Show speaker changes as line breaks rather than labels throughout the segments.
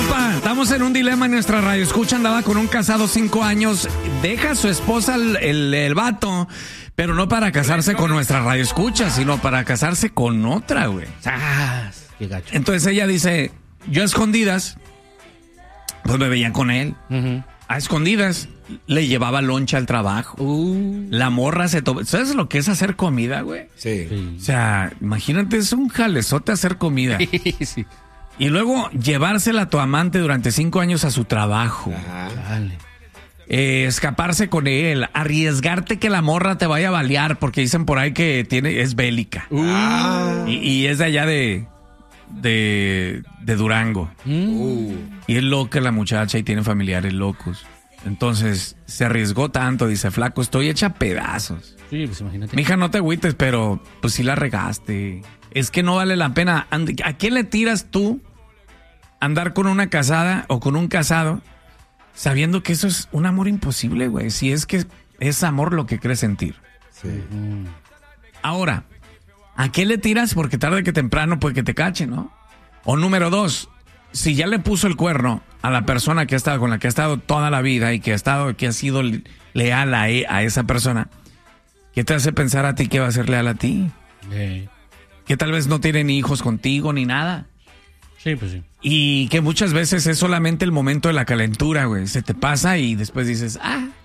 compa, estamos en un dilema en nuestra radio. Escucha, andaba con un casado 5 años, deja a su esposa el vato, pero no para casarse con nuestra radio escucha, sino para casarse con otra, güey.
Qué gacho.
Entonces ella dice, yo a escondidas, pues me veía con él. A escondidas le llevaba loncha al trabajo. La morra se tomó. ¿Sabes lo que es hacer comida, güey?
Sí.
O sea, imagínate, es un jalezote hacer comida.
Sí.
Y luego llevársela a tu amante durante 5 años a su trabajo.
Dale.
Escaparse con él, arriesgarte que la morra te vaya a balear, porque dicen por ahí que es bélica. Y es de allá de Durango. Y es loca la muchacha y tiene familiares locos. Entonces se arriesgó tanto, dice, flaco, estoy hecha a pedazos.
Sí, pues imagínate.
Mija, no te agüites, pero pues sí la regaste. Es que no vale la pena. ¿A quién le tiras tú andar con una casada o con un casado sabiendo que eso es un amor imposible, güey? Si es que es amor lo que crees sentir.
Sí.
Ahora, ¿a qué le tiras? Porque tarde que temprano puede que te cachen, ¿no? O número 2, si ya le puso el cuerno a la persona que ha estado, con la que ha estado toda la vida y que ha sido leal a esa persona, ¿qué te hace pensar a ti que va a ser leal a ti? Que tal vez no tiene ni hijos contigo ni nada.
Sí, pues sí.
Y que muchas veces es solamente el momento de la calentura, güey. Se te pasa y después dices,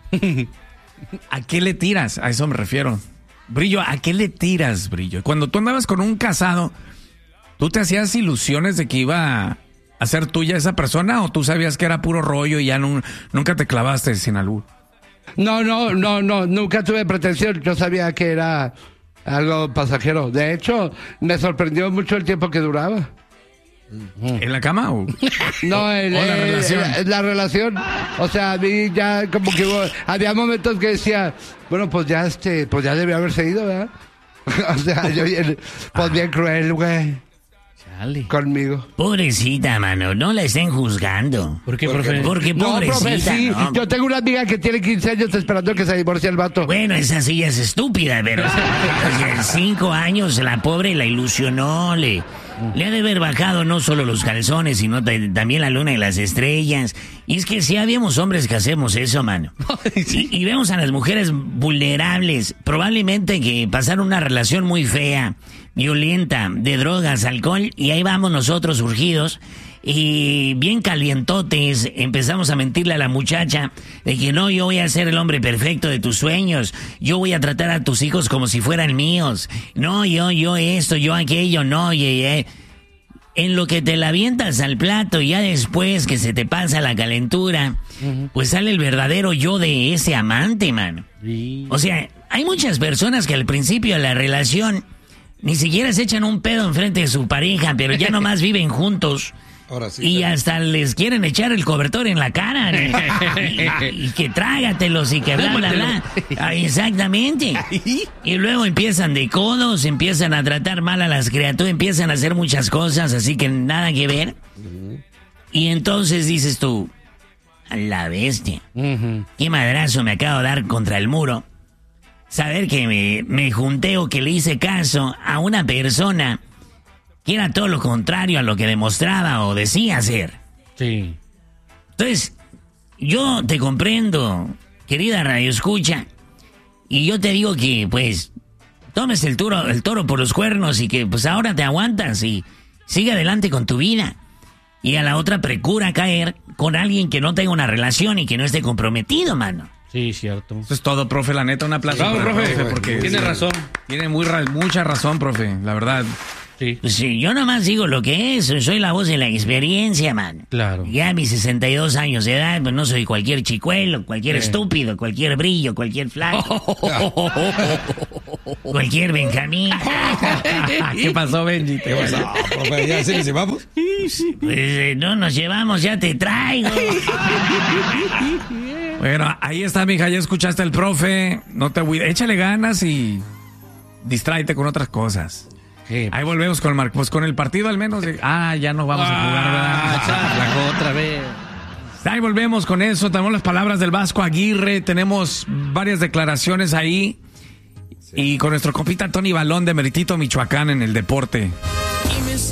¿a qué le tiras? A eso me refiero. Brillo, ¿a qué le tiras, Brillo? Cuando tú andabas con un casado, ¿tú te hacías ilusiones de que iba a ser tuya esa persona o tú sabías que era puro rollo y ya nunca te clavaste sin albur?
No, nunca tuve pretensión. Yo sabía que era algo pasajero. De hecho, me sorprendió mucho el tiempo que duraba.
¿En la cama o...?
No,
la relación.
La relación. O sea, a mí ya como que había momentos que decía, bueno, pues ya debió haberse ido, ¿verdad? O sea, yo pues bien cruel, güey.
Dale.
Conmigo.
Pobrecita, mano, no la estén juzgando.
¿Por qué, profe?
Porque
No,
pobrecita,
profe, sí.
¿no?
Yo tengo una amiga que tiene 15 años esperando que se divorcie el vato.
Bueno, esa sí es estúpida, pero o sea, en 5 años la pobre la ilusionó, le ha de haber bajado no solo los calzones, sino también la luna y las estrellas. Y es que sí habíamos hombres que hacemos eso, mano. Y vemos a las mujeres vulnerables, probablemente que pasaron una relación muy fea, violenta, de drogas, alcohol, y ahí vamos nosotros surgidos. Y bien calientotes, empezamos a mentirle a la muchacha de que no, yo voy a ser el hombre perfecto de tus sueños, yo voy a tratar a tus hijos como si fueran míos, no, yo esto, yo aquello, no, En lo que te la avientas al plato y ya después que se te pasa la calentura, pues sale el verdadero yo de ese amante, mano. O sea, hay muchas personas que al principio de la relación ni siquiera se echan un pedo enfrente de su pareja, pero ya nomás viven juntos.
Ahora sí.
Y hasta les quieren echar el cobertor en la cara. Y que trágatelos y que bla, bla, bla. Exactamente. Y luego empiezan de codos, empiezan a tratar mal a las criaturas, empiezan a hacer muchas cosas, así que nada que ver. Y entonces dices tú, a la bestia, qué madrazo me acabo de dar contra el muro. Saber que me junté o que le hice caso a una persona que era todo lo contrario a lo que demostraba o decía ser.
Sí.
Entonces, yo te comprendo, querida Radio Escucha, y yo te digo que, pues, tomes el toro por los cuernos y que, pues, ahora te aguantas y sigue adelante con tu vida. Y a la otra procura caer con alguien que no tenga una relación y que no esté comprometido, mano.
Sí, cierto.
Eso es todo, profe, la neta, un aplauso.
Bravo,
para el
profe,
porque
tiene razón.
Tiene mucha razón, profe, la verdad.
Sí.
Pues sí, yo nomás digo lo que es, soy la voz de la experiencia, man.
Claro.
Ya a mis 62 años de edad, pues no soy cualquier chicuelo, cualquier estúpido, cualquier brillo, cualquier flaco. Cualquier Benjamín.
¿Qué pasó, Benji?
¿Qué pasó, profe? ¿Ya sí nos llevamos?
Pues no nos llevamos, ya te traigo.
Bueno, ahí está, mija, ya escuchaste al profe. No te échale ganas y distráete con otras cosas.
Sí.
Ahí volvemos con pues con el partido al menos. Ya no vamos a jugar, ¿verdad?
Otra vez.
Ahí volvemos con eso. Tenemos las palabras del Vasco Aguirre. Tenemos varias declaraciones ahí. Sí. Y con nuestro compita Tony Balón de Meritito, Michoacán, en el deporte.